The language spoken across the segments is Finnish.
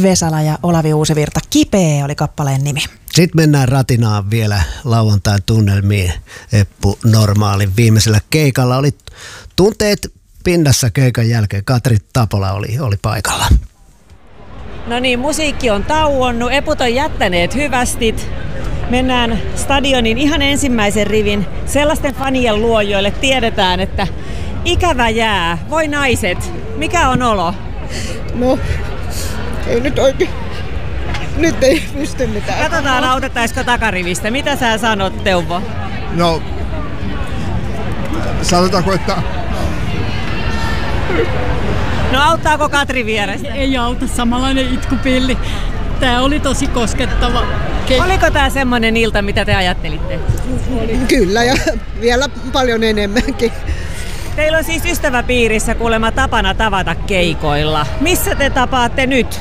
Vesala ja Olavi Uusivirta. Kipeä oli kappaleen nimi. Sitten mennään ratinaan vielä lauantain tunnelmiin. Eppu Normaalin viimeisellä keikalla oli tunteet pinnassa keikan jälkeen. Katri Tapola oli paikalla. No niin, musiikki on tauonnut, eput on jättäneet hyvästit. Mennään stadionin ihan ensimmäisen rivin sellaisten fanien luo, joille tiedetään, että ikävä jää. Voi naiset, mikä on olo? No, ei nyt oikein. Nyt ei pysty mitään. Katsotaan, autettaisiko takarivistä. Mitä sä sanot, Teuvo? No, sanotaanko, että... No auttaako Katri vierestä? Ei auta, samanlainen itkupilli. Tää oli tosi koskettava. Oliko tää semmonen ilta, mitä te ajattelitte? Kyllä, ja vielä paljon enemmänkin. Teillä on siis ystäväpiirissä kuulemma tapana tavata keikoilla. Missä te tapaatte nyt?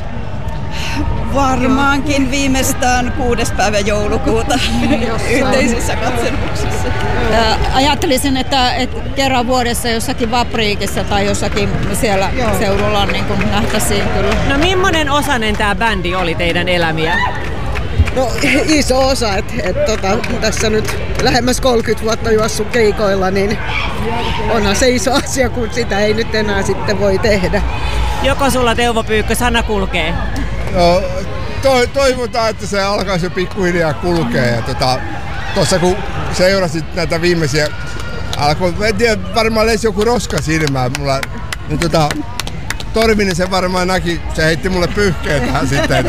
Varmaankin viimeistään 6. päivä joulukuuta yhteisissä katselmuksissa. Ajattelisin, että kerran vuodessa jossakin Vapriikissa tai jossakin siellä seudulla niin nähtäisiin kyllä. No millainen osanen tämä bändi oli teidän elämiä? No iso osa, että tässä nyt lähemmäs 30 vuotta juossut keikoilla, niin onhan se iso asia, kun sitä ei nyt enää sitten voi tehdä. Joko sulla, Teuvo Pyykkö, sana kulkee? No, toivotaan, että se alkaisi jo pikkuhiljaa kulkea. Ja tuossa kun seurasit näitä viimeisiä, en tiedä, varmaan lesi joku roska silmään mulla. Niin Torvinen se varmaan näki, se heitti mulle pyyhkeen tähän sitten.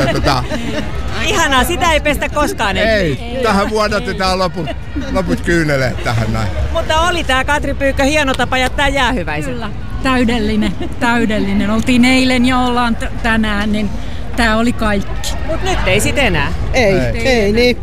Ihanaa, sitä ei pestä koskaan. Ei, tähän vuodatetaan loput kyyneleet tähän näin. Mutta oli tää Katri Pyykkö hieno tapa jättää jäähyväiset. Kyllä, täydellinen. Oltiin eilen ja ollaan tänään, niin tää oli kaikki. Mut nyt ei sit enää. Ei niin.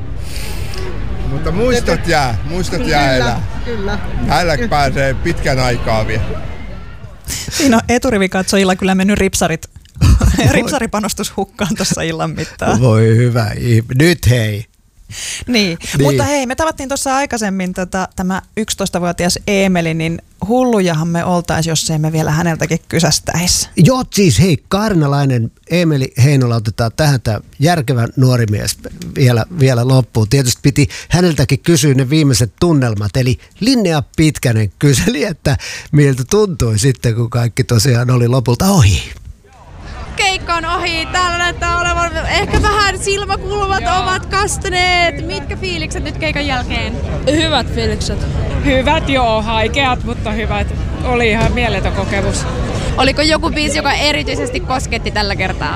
Mutta muistot jää elää. Kyllä. Näillä pääsee pitkän aikaa vielä. Siinä on eturivikatsojilla kyllä mennyt ripsaripanostus hukkaan tuossa illan mittaan. Voi hyvä ihme. Nyt hei. Niin. Mutta hei, me tavattiin tuossa aikaisemmin tämä 11-vuotias Eemeli, niin hullujahan me oltaisiin, jos ei me vielä häneltäkin kysästäisi. Joo, siis hei, kaarinalainen Eemeli Heinola otetaan tähän tämä järkevä nuori mies vielä loppuun. Tietysti piti häneltäkin kysyä ne viimeiset tunnelmat, eli Linnea Pitkänen kyseli, että miltä tuntui sitten, kun kaikki tosiaan oli lopulta ohi. Keikka on ohi. Täällä näyttää olevan ehkä vähän silmäkulmat ovat kastuneet. Mitkä fiilikset nyt keikan jälkeen? Hyvät fiilikset. Hyvät joo, haikeat, mutta hyvät. Oli ihan mieletön kokemus. Oliko joku biisi, joka erityisesti kosketti tällä kertaa?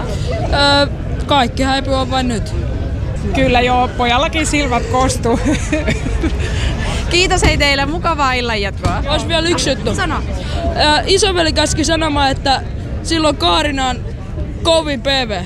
Kaikki häipy on vain nyt. Kyllä joo, pojallakin silmät kostuu. Kiitos hei teille, mukavaa illanjatkoa. Olisi vielä yksi juttu. Sano. Isoveli käski sanomaan, että silloin Kaarina on kovin PV.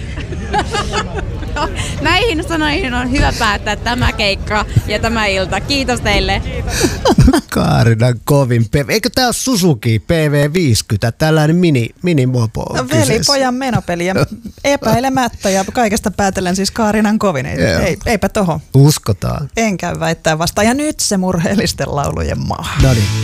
No, näihin sanoihin on hyvä päättää tämä keikka ja tämä ilta. Kiitos teille. Kaarinan kovin PV. Eikö tää ole Suzuki PV50? Tällainen mini-mopo on kyseessä. Velipojan menopeli ja epäilemättä ja kaikesta päätellen siis Kaarinan kovin. Eipä toho. Uskotaan. En käy väittää vastaan. Ja nyt se murheellisten laulujen maa. Noniin.